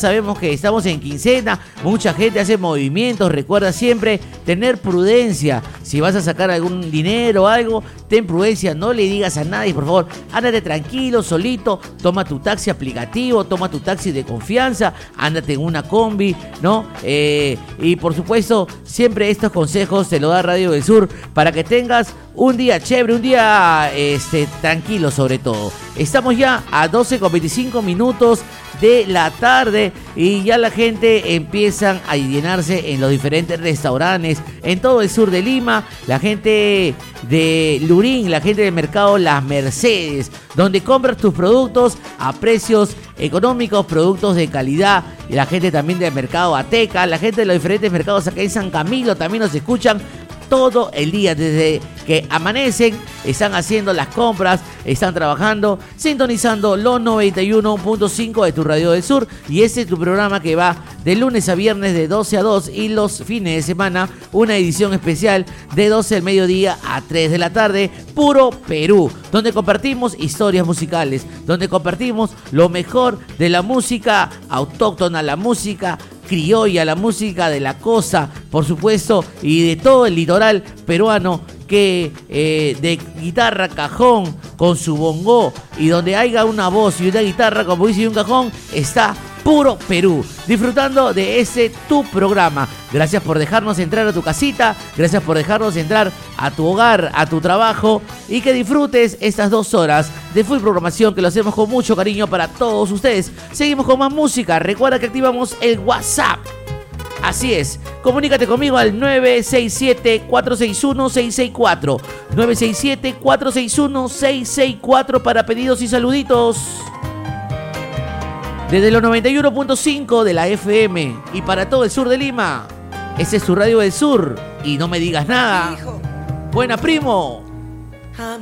sabemos que estamos en quincena, mucha gente hace movimientos. Recuerda siempre tener prudencia. Si vas a sacar algún dinero o algo, ten prudencia, no le digas a nadie, por favor. Ándate tranquilo, solito, toma tu taxi aplicativo, toma tu taxi de confianza, ándate en una combi, ¿no? Y por supuesto, siempre estos consejos te lo da Radio del Sur para que tengas un día chévere, un día tranquilo sobre todo. Estamos ya a 12:25 de la tarde y ya la gente empiezan a llenarse en los diferentes restaurantes en todo el sur de Lima. La gente de Lurín, la gente del mercado Las Mercedes, donde compras tus productos a precios económicos, productos de calidad. Y la gente también del mercado Ateca, la gente de los diferentes mercados acá en San Camilo también nos escuchan todo el día, desde que amanecen, están haciendo las compras, están trabajando, sintonizando los 91.5 de tu Radio del Sur. Y este es tu programa que va de lunes a viernes de 12 a 2 y los fines de semana una edición especial de 12 del mediodía a 3 de la tarde, Puro Perú, donde compartimos historias musicales, donde compartimos lo mejor de la música autóctona, la música criolla, la música de la costa, por supuesto, y de todo el litoral peruano, que de guitarra, cajón, con su bongo, y donde haya una voz y una guitarra, como dice, y un cajón, está Puro Perú, disfrutando de ese tu programa. Gracias por dejarnos entrar a tu casita, gracias por dejarnos entrar a tu hogar, a tu trabajo, y que disfrutes estas 2 horas de full programación que lo hacemos con mucho cariño para todos ustedes. Seguimos con más música. Recuerda que activamos el WhatsApp. Así es, comunícate conmigo al 967-461-664, 967-461-664 para pedidos y saluditos. Desde los 91.5 de la FM y para todo el sur de Lima. Ese es tu Radio del Sur. Y no me digas nada. Buena, primo.